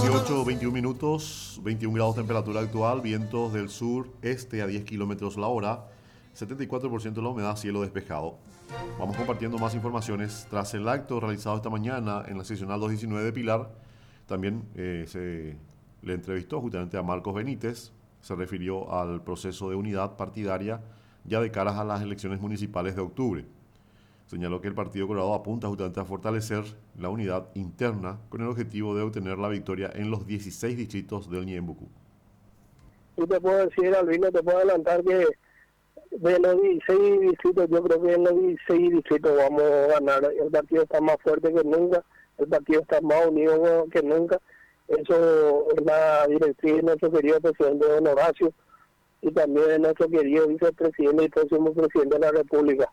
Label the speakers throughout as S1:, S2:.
S1: 18, 21 minutos, 21 grados temperatura actual, vientos del sur este a 10 kilómetros la hora, 74% la humedad, cielo despejado. Vamos compartiendo más informaciones. Tras el acto realizado esta mañana en la seccional 219 de Pilar, también se le entrevistó justamente a Marcos Benítez. Se refirió al proceso de unidad partidaria ya de caras a las elecciones municipales de octubre. Señaló que el Partido Colorado apunta justamente a fortalecer la unidad interna con el objetivo de obtener la victoria en los 16 distritos del Ñeembucú.
S2: Y te puedo decir, Albino, te puedo adelantar que de los 16 distritos, yo creo que en los 16 distritos vamos a ganar. El partido está más fuerte que nunca, el partido está más unido que nunca. Eso es la directriz de nuestro querido presidente Don Horacio y también de nuestro querido vicepresidente y próximo presidente de la República.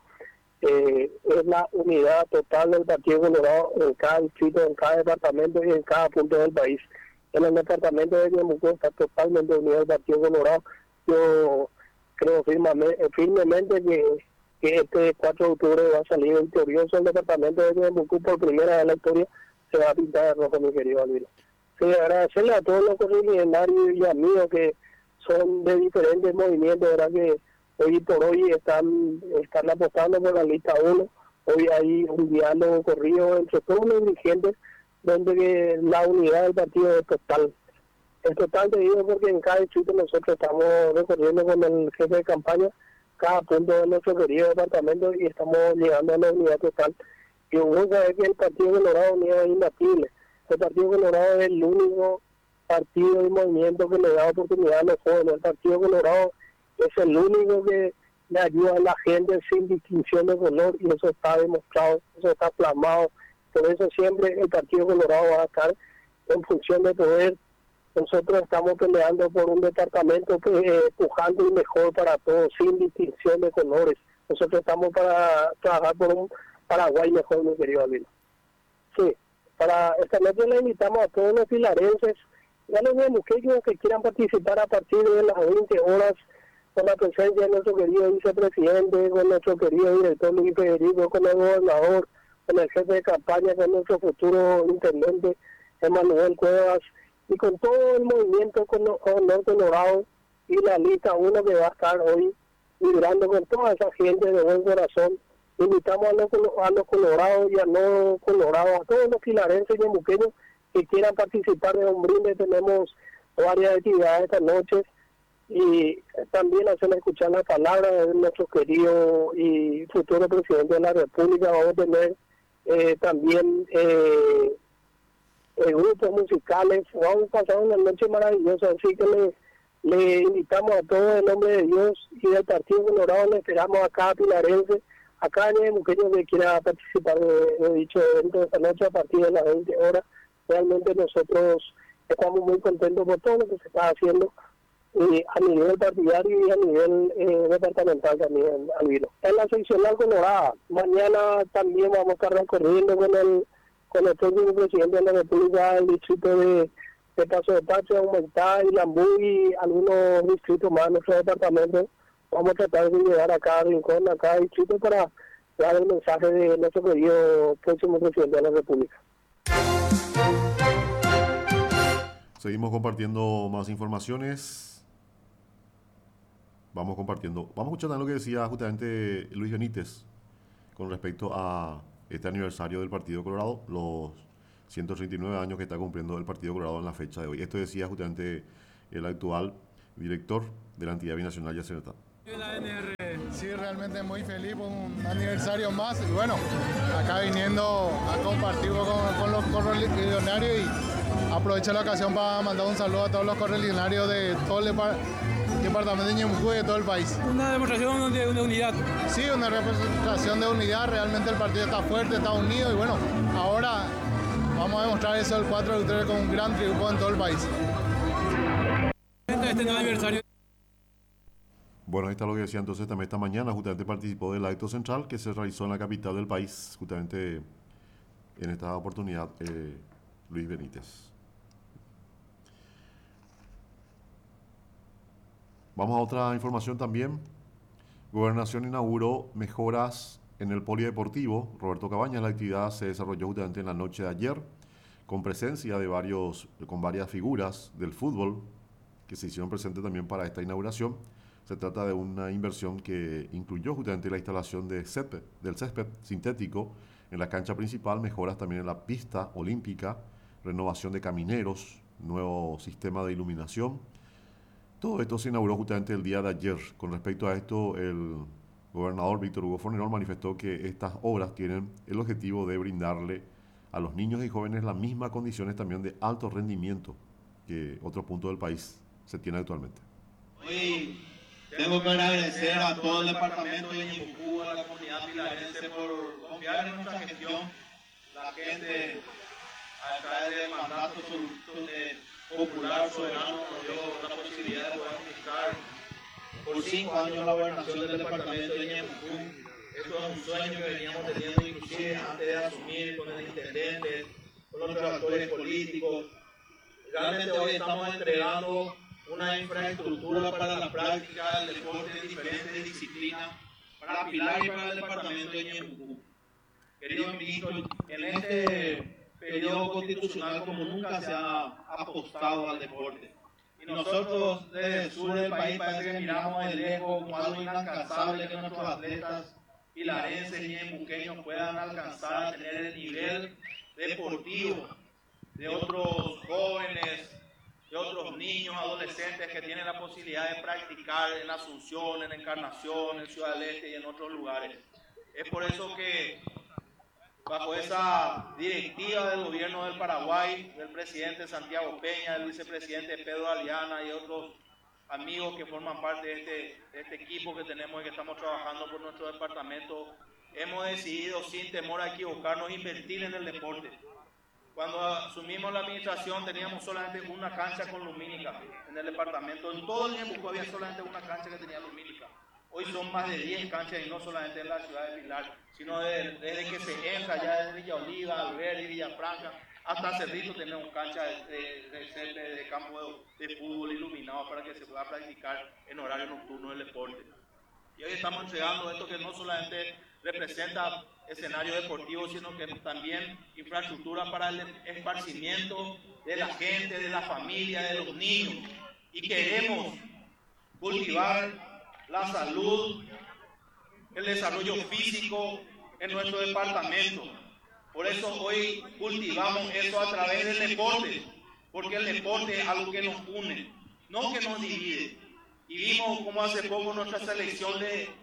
S2: Es la unidad total del Partido Colorado en cada distrito, en cada departamento y en cada punto del país. En el departamento de Ñeembucú está totalmente unido el Partido Colorado. Yo creo firmemente que este 4 de octubre va a salir victorioso el departamento de Ñeembucú. Por primera vez en la historia se va a pintar de rojo, mi querido Albino. Sí, agradecerle a todos los correligionarios y amigos que son de diferentes movimientos, ¿verdad? Que hoy por hoy están apostando por la lista 1. Hoy hay un diálogo corrido entre todos los dirigentes donde que la unidad del partido es total. Es total, te digo, porque en cada distrito nosotros estamos recorriendo con el jefe de campaña cada punto de nuestro querido departamento y estamos llegando a la unidad total. Y uno sabe que el Partido Colorado Unido es imbatible. El Partido Colorado es el único partido y movimiento que le da oportunidad a los jóvenes. El Partido Colorado es el único que le ayuda a la gente sin distinción de color y eso está demostrado, eso está plasmado. Por eso siempre el Partido Colorado va a estar en función de poder. Nosotros estamos peleando por un departamento pujante y mejor para todos, sin distinción de colores. Nosotros estamos para trabajar por un Paraguay mejor, mi querido Alvino. Sí, para esta noche le invitamos a todos los pilarenses y a los ñeembuqueños que quieran participar a partir de las 20 horas con la presencia de nuestro querido vicepresidente, con nuestro querido director Luis Federico, con el gobernador, con el jefe de campaña, con nuestro futuro intendente Emanuel Cuevas y con todo el movimiento con Honor Colorado y la lista 1 que va a estar hoy vibrando con toda esa gente de buen corazón. Invitamos a los colorados y a no colorados, a todos los filarenses y ñeembuqueños que quieran participar de un brinde. Tenemos varias actividades esta noche y también hacer escuchar la palabra de nuestro querido y futuro presidente de la República. Vamos a tener también grupos musicales. Vamos a pasar una noche maravillosa, así que le invitamos a todos en nombre de Dios y del Partido Colorado. Le esperamos a cada pilarense, a cada ñeembuqueño que quiera participar de dicho evento esta noche a partir de las 20 horas. Realmente nosotros estamos muy contentos por todo lo que se está haciendo a nivel partidario y a nivel departamental también, Albino. En la seccional Colorada, mañana también vamos a estar recorriendo con el próximo presidente de la República el distrito de Paso de Pacho, Aumentá y Lambú y algunos distritos más de nuestro departamento. Vamos a tratar de llegar a cada rincón, a cada distrito para dar el mensaje de nuestro querido próximo presidente de la República.
S1: Seguimos compartiendo más informaciones. Vamos escuchando lo que decía justamente Luis Benítez con respecto a este aniversario del Partido Colorado, los 139 años que está cumpliendo el Partido Colorado en la fecha de hoy. Esto decía justamente el actual director de la entidad binacional Yacyretá.
S3: Sí, realmente muy feliz por un aniversario más y bueno, acá viniendo a compartir con los correligionarios y aprovecho la ocasión para mandar un saludo a todos los correligionarios de todo el departamento de Ñeembucú y de todo el país.
S4: Una demostración de unidad.
S3: Sí, una representación de unidad, realmente el partido está fuerte, está unido y bueno, ahora vamos a demostrar eso el 4 de octubre con un gran triunfo en todo el país.
S4: Este nuevo aniversario.
S1: Bueno, ahí está lo que decía entonces también esta mañana, justamente participó del acto central que se realizó en la capital del país, justamente en esta oportunidad, Luis Benítez. Vamos a otra información también. Gobernación inauguró mejoras en el polideportivo Roberto Cabañas. La actividad se desarrolló justamente en la noche de ayer, con presencia con varias figuras del fútbol que se hicieron presentes también para esta inauguración. Se trata de una inversión que incluyó justamente la instalación del césped sintético en la cancha principal, mejoras también en la pista olímpica, renovación de camineros, nuevo sistema de iluminación. Todo esto se inauguró justamente el día de ayer. Con respecto a esto, el gobernador Víctor Hugo Fornerón manifestó que estas obras tienen el objetivo de brindarle a los niños y jóvenes las mismas condiciones también de alto rendimiento que otros puntos del país se tiene actualmente.
S5: Hoy tengo que agradecer a todo el departamento de Ñeembucú, a la comunidad pilarense por confiar en nuestra gestión. La gente, a través del mandato popular soberano, nos dio la posibilidad de poder administrar por 5 años la gobernación del departamento de Ñeembucú. Esto es un sueño que veníamos teniendo inclusive antes de asumir con el intendente, con los actores políticos. Realmente hoy estamos entregando una infraestructura para la práctica del deporte en diferentes disciplinas, para Pilar y para el departamento de Ñeembucú. Querido ministro, en este periodo constitucional como nunca se ha apostado al deporte. Y nosotros desde el sur del país parece que miramos de lejos como algo inalcanzable que nuestros atletas pilarenses y ñeembuqueños puedan alcanzar a tener el nivel deportivo de otros jóvenes, de otros niños, adolescentes que tienen la posibilidad de practicar en Asunción, en Encarnación, en Ciudad del Este y en otros lugares. Es por eso que bajo esa directiva del gobierno del Paraguay, del presidente Santiago Peña, del vicepresidente Pedro Aliana y otros amigos que forman parte de este equipo que tenemos y que estamos trabajando por nuestro departamento, hemos decidido sin temor a equivocarnos invertir en el deporte. Cuando asumimos la administración teníamos solamente una cancha con lumínica en el departamento. En todo el Ñeembucú había solamente una cancha que tenía lumínica. Hoy son más de 10 canchas y no solamente en la ciudad de Pilar, sino desde que se entra ya desde Villa Oliva, Alberdi, Villafranca, hasta Cerrito tenemos canchas de campo de fútbol iluminados para que se pueda practicar en horario nocturno el deporte. Y hoy estamos entregando esto que no solamente representa escenario deportivo, sino que también infraestructura para el esparcimiento de la gente, de la familia, de los niños. Y queremos cultivar la salud, el desarrollo físico en nuestro departamento. Por eso hoy cultivamos eso a través del deporte, porque el deporte es algo que nos une, no que nos divide. Y vimos como hace poco nuestra selección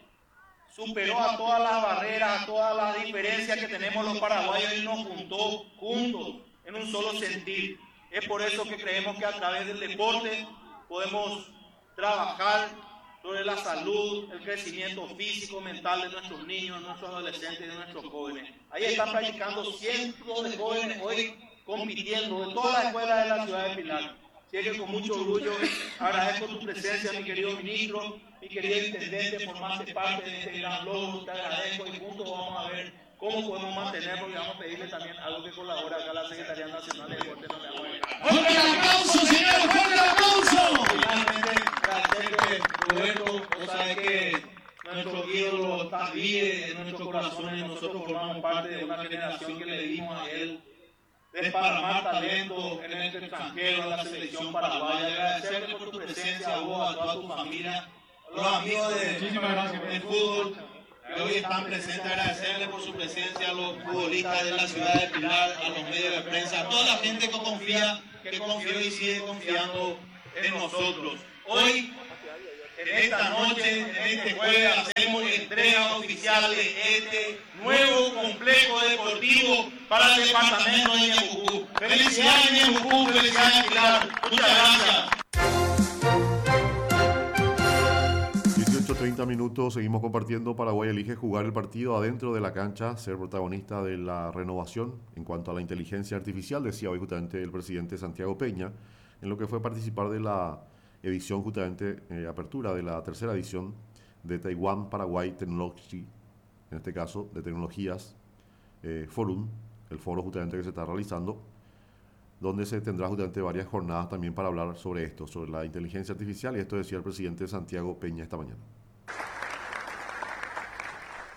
S5: superó a todas las barreras, a todas las diferencias que tenemos los paraguayos y nos juntó juntos en un solo sentir. Es por eso que creemos que a través del deporte podemos trabajar sobre la salud, el crecimiento físico, mental de nuestros niños, de nuestros adolescentes y de nuestros jóvenes. Ahí están practicando cientos de jóvenes hoy compitiendo de todas las escuelas de la ciudad de Pilar. Así que con mucho orgullo agradezco tu presencia, mi querido ministro, mi querido intendente, formaste parte de este gran logro, te agradezco y juntos vamos a ver cómo podemos mantener, porque vamos a pedirle también algo que colabora acá a la Secretaría Nacional de Deportes.
S6: ¡Fuerte el aplauso, señores! ¡Fuerte el aplauso!
S5: Finalmente, agradecerte, Roberto, vos sabés que nuestro ídolo está vive en nuestros corazones, nosotros formamos parte de una generación que le dimos a él desparramar talento en el extranjero, en la selección paraguaya. Agradecerte por tu presencia, a vos, a toda tu familia, a los amigos del fútbol que hoy están presentes. Agradecerle por su presencia a los futbolistas de la ciudad de Pilar, a los medios de prensa, a toda la gente que confía, que confió y sigue confiando en nosotros. Hoy, en esta noche, en este jueves, hacemos entrega oficial de este nuevo complejo deportivo para el departamento de Ñeembucú. ¡Felicidades, Ñeembucú! ¡Felicidades, Pilar! Muchas gracias.
S1: 18:30 minutos, seguimos compartiendo. Paraguay elige jugar el partido adentro de la cancha, ser protagonista de la renovación. En cuanto a la inteligencia artificial, decía hoy justamente el presidente Santiago Peña, en lo que fue participar de la edición, justamente apertura de la tercera edición de Taiwan Paraguay Technology, en este caso de tecnologías Forum, el foro justamente que se está realizando, donde se tendrá justamente varias jornadas también para hablar sobre esto, sobre la inteligencia artificial, y esto decía el presidente Santiago Peña esta mañana.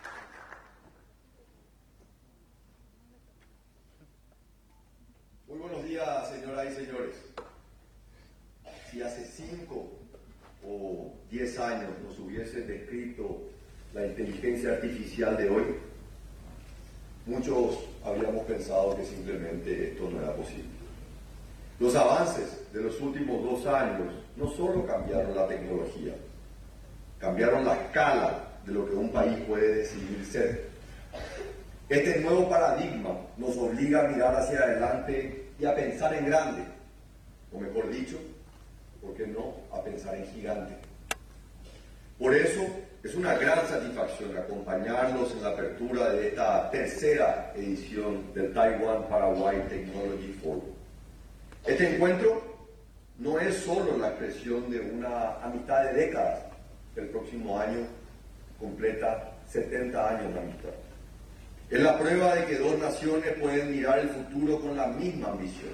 S7: Muy buenas Señoras y señores, si hace 5 o 10 años nos hubiese descrito la inteligencia artificial de hoy, muchos habríamos pensado que simplemente esto no era posible. Los avances de los últimos 2 años no solo cambiaron la tecnología, cambiaron la escala de lo que un país puede decidir ser. Este nuevo paradigma nos obliga a mirar hacia adelante y a pensar en grande, o mejor dicho, ¿por qué no?, a pensar en gigante. Por eso es una gran satisfacción acompañarlos en la apertura de esta tercera edición del Taiwan Paraguay Technology Forum. Este encuentro no es solo la expresión de una amistad de décadas. El próximo año completa 70 años de amistad. Es la prueba de que 2 naciones pueden mirar el futuro con la misma ambición.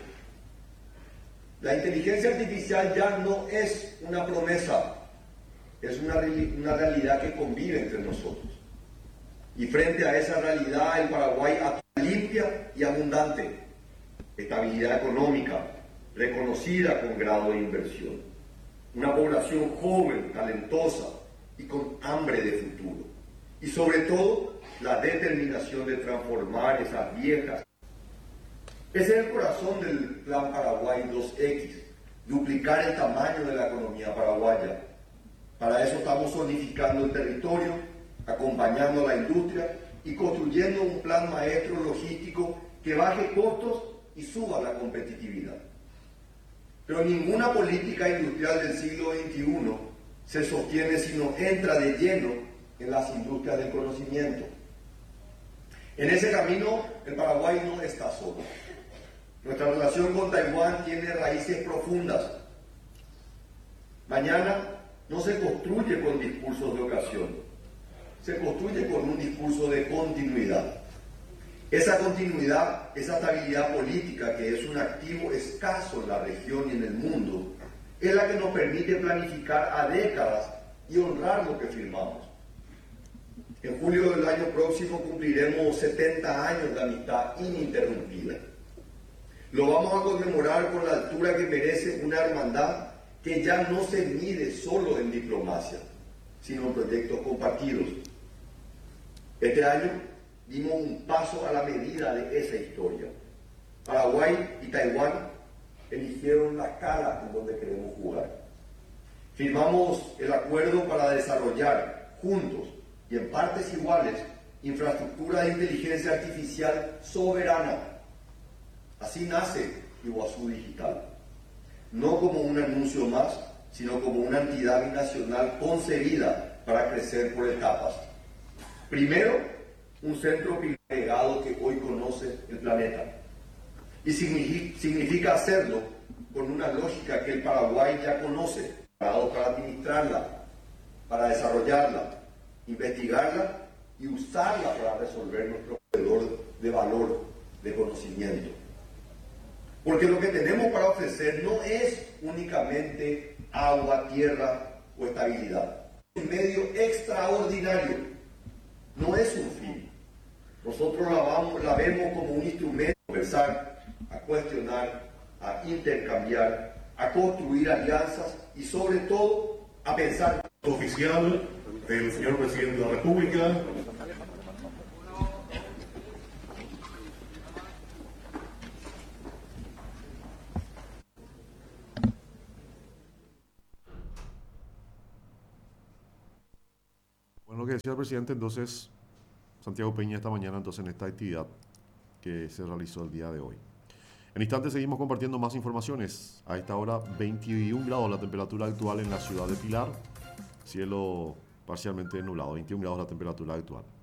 S7: La inteligencia artificial ya no es una promesa, es una realidad que convive entre nosotros. Y frente a esa realidad, el Paraguay actúa limpia y abundante. Estabilidad económica, reconocida con grado de inversión. Una población joven, talentosa y con hambre de futuro. Y sobre todo, la determinación de transformar esas viejas. Ese es el corazón del Plan Paraguay 2X, duplicar el tamaño de la economía paraguaya. Para eso estamos zonificando el territorio, acompañando a la industria y construyendo un plan maestro logístico que baje costos y suba la competitividad. Pero ninguna política industrial del siglo XXI se sostiene si no entra de lleno en las industrias del conocimiento. En ese camino, el Paraguay no está solo. Nuestra relación con Taiwán tiene raíces profundas. Mañana no se construye con discursos de ocasión, se construye con un discurso de continuidad. Esa continuidad, esa estabilidad política, que es un activo escaso en la región y en el mundo, es la que nos permite planificar a décadas y honrar lo que firmamos. En julio del año próximo cumpliremos 70 años de amistad ininterrumpida. Lo vamos a conmemorar con la altura que merece una hermandad que ya no se mide solo en diplomacia, sino en proyectos compartidos. Este año dimos un paso a la medida de esa historia. Paraguay y Taiwán eligieron la escala en donde queremos jugar. Firmamos el acuerdo para desarrollar juntos y en partes iguales infraestructura de inteligencia artificial soberana. Así nace Iguazú Digital, no como un anuncio más, sino como una entidad binacional concebida para crecer por etapas. Primero, un centro privilegiado que hoy conoce el planeta. Y significa hacerlo con una lógica que el Paraguay ya conoce, preparado para administrarla, para desarrollarla, investigarla y usarla para resolver nuestro proveedor de valor, de conocimiento. Porque lo que tenemos para ofrecer no es únicamente agua, tierra o estabilidad. Es un medio extraordinario, no es un fin. Nosotros la vemos como un instrumento a conversar, a cuestionar, a intercambiar, a construir alianzas y sobre todo a pensar.
S1: Oficial del señor presidente de la República. Bueno, lo que decía el presidente, entonces, Santiago Peña, esta mañana, entonces, en esta actividad que se realizó el día de hoy. En instantes seguimos compartiendo más informaciones. A esta hora, 21 grados la temperatura actual en la ciudad de Pilar. Cielo parcialmente nublado, 21 grados la temperatura actual.